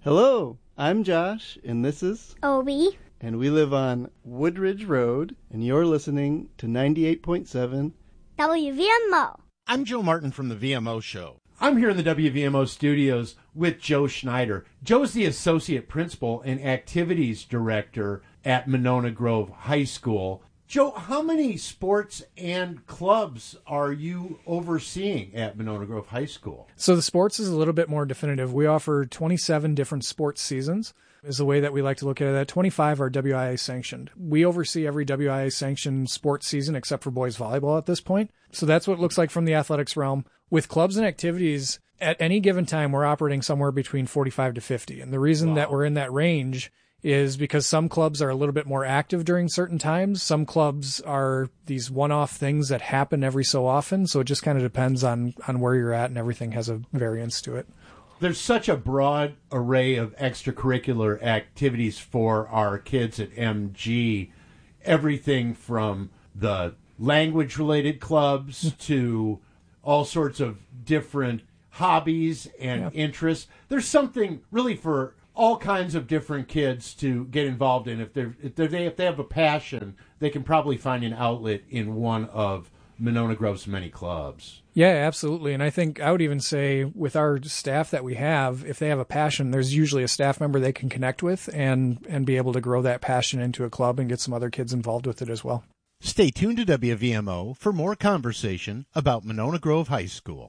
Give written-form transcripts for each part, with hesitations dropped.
Hello, I'm Josh, and this is Obi. And we live on Woodridge Road, and you're listening to 98.7 WVMO. I'm Joe Martin from the VMO Show. I'm here in the WVMO studios with Joe Schneider. Joe's the Associate Principal and Activities Director at Monona Grove High School. Joe, how many sports and clubs are you overseeing at Monona Grove High School? So the sports is a little bit more definitive. We offer 27 different sports seasons is the way that we like to look at it. 25 are WIA sanctioned. We oversee every WIA sanctioned sports season except for boys volleyball at this point. So that's what it looks like from the athletics realm. With clubs and activities, at any given time, we're operating somewhere between 45 to 50. And the reason that we're in that range is because some clubs are a little bit more active during certain times. Some clubs are these one-off things that happen every so often. So it just kind of depends on where you're at, and everything has a variance to it. There's such a broad array of extracurricular activities for our kids at MG. Everything from the language-related clubs to all sorts of different hobbies and interests. There's something really for all kinds of different kids to get involved in. If they have a passion, they can probably find an outlet in one of Monona Grove's many clubs. Yeah, absolutely. And I think I would even say with our staff that we have, if they have a passion, there's usually a staff member they can connect with and be able to grow that passion into a club and get some other kids involved with it as well. Stay tuned to WVMO for more conversation about Monona Grove High School.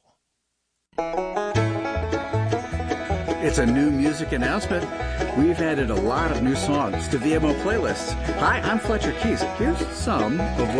It's a new music announcement. We've added a lot of new songs to VMO playlists. Hi, I'm Fletcher Keys. Here's some of